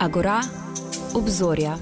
Agora, obzorja.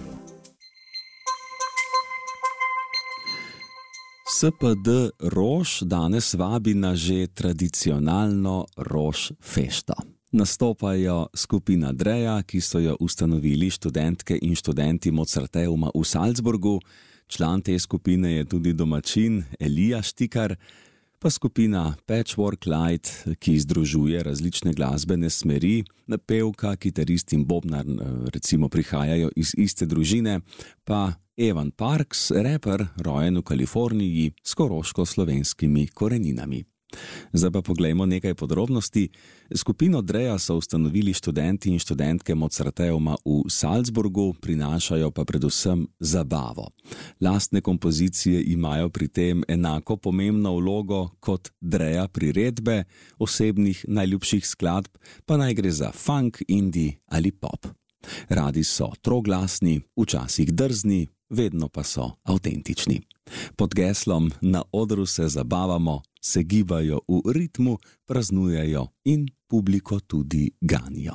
SPD Rož danes vabi na že tradicionalno Rož fešto. Nastopajo skupina Dreja, ki so jo ustanovili študentke in študenti Mozarteuma v Salzburgu. Član te skupine je tudi domačin Elija Štikar, pa skupina Patchwork Light, ki združuje različne glasbene smeri. Pevka, kitarist in bobnar recimo prihajajo iz iste družine, pa Evan Parks, raper, rojen v Kaliforniji s koroško-slovenskimi koreninami. Zdaj pa poglejmo nekaj podrobnosti. Skupino Dreja so ustanovili študenti in študentke Mozarteuma v Salzburgu, prinašajo pa predvsem zabavo. Lastne kompozicije imajo pri tem enako pomembno vlogo kot Dreja priredbe, osebnih najljubših skladb pa naj gre za funk, indie ali pop. Radi so troglasni, včasih drzni, vedno pa so avtentični. Pod geslom Na odru se zabavamo, se gibajo v ritmu, praznujejo in publiko tudi ganijo.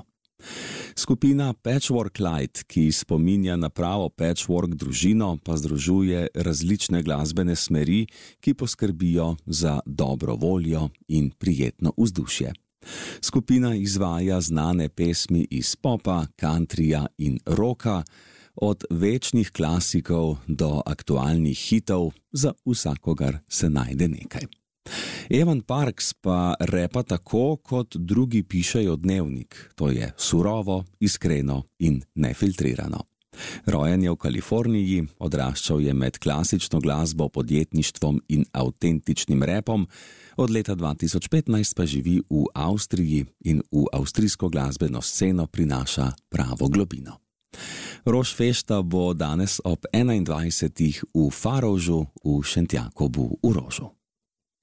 Skupina Patchwork Light, ki spominja na pravo patchwork družino, pa združuje različne glasbene smeri, ki poskrbijo za dobro voljo in prijetno vzdušje. Skupina izvaja znane pesmi iz popa, countryja in rocka, od večnih klasikov do aktualnih hitov, za vsakogar se najde nekaj. Evan Parks pa repa tako, kot drugi pišejo dnevnik, to je surovo, iskreno in nefiltrirano. Rojen je v Kaliforniji, odraščal je med klasično glasbo, podjetništvom in avtentičnim repom, od leta 2015 pa živi v Avstriji in v avstrijsko glasbeno sceno prinaša pravo globino. Rož fešta bo danes ob 21. v Farovžu v Šentjakobu v Rožu.